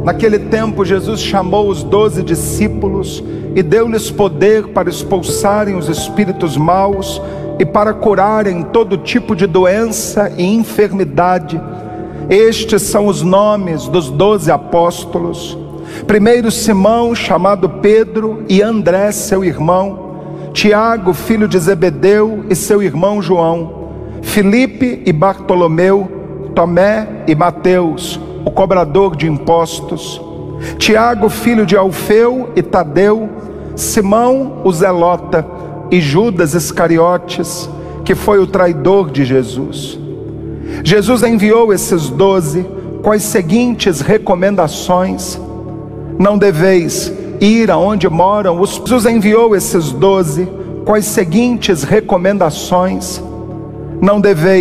Naquele tempo, Jesus chamou os 12 discípulos e deu-lhes poder para expulsarem os espíritos maus e para curarem todo tipo de doença e enfermidade. Estes são os nomes dos 12 apóstolos. Primeiro, Simão, chamado Pedro, e André, seu irmão. Tiago, filho de Zebedeu, e seu irmão João. Filipe e Bartolomeu. Tomé e Mateus, o cobrador de impostos. Tiago, filho de Alfeu, e Tadeu. Simão, o zelota, e Judas Iscariotes, que foi o traidor de Jesus. Jesus enviou esses 12 com as seguintes recomendações: não deveis ir aonde moram os... Jesus enviou esses 12 com as seguintes recomendações: não deveis